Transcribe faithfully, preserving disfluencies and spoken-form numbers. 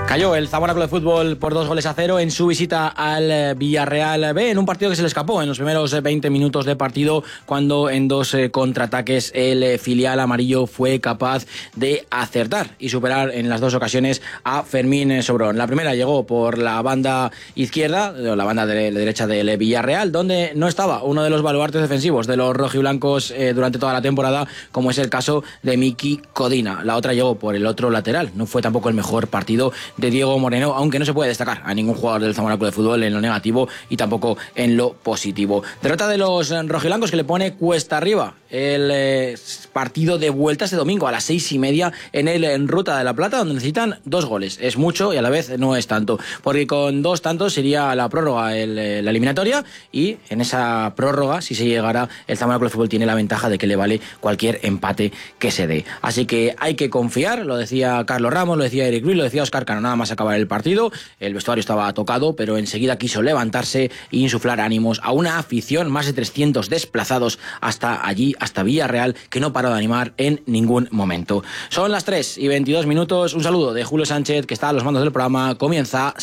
Cayó el Zamora Club de Fútbol por dos goles a cero en su visita al Villarreal B, en un partido que se le escapó en los primeros veinte minutos de partido, cuando en dos eh, contraataques el eh, filial amarillo fue capaz de acertar y superar en las dos ocasiones a Fermín Sobrón. La primera llegó por la banda izquierda, la banda de, de derecha del Villarreal, donde no estaba uno de los baluartes defensivos de los rojiblancos eh, durante toda la temporada, como es el caso de Miki Codina. La otra llegó por el otro lateral. No fue tampoco el mejor partido de Diego Moreno, aunque no se puede destacar a ningún jugador del Zamora Club de Fútbol en lo negativo y tampoco en lo positivo. Derrota de los rojiblancos que le pone cuesta arriba el eh, partido de vuelta este domingo a las seis y media en el en Ruta de la Plata, donde necesitan dos goles. Es mucho y a la vez no es tanto, porque con dos tantos sería la prórroga, el, eh, la eliminatoria, y en esa prórroga, si se llegara, el Zamora Club de Fútbol tiene la ventaja de que le vale cualquier empate que se dé. Así que hay que confiar, lo decía Carlos Ramos, lo decía Eric Ruiz, lo decía Óscar Cano, nada más acabar el partido. El vestuario estaba tocado, pero enseguida quiso levantarse e insuflar ánimos a una afición, más de trescientos desplazados hasta allí, hasta Villarreal, que no paró de animar en ningún momento. Son las tres y veintidós minutos. Un saludo de Julio Sánchez, que está a los mandos del programa. Comienza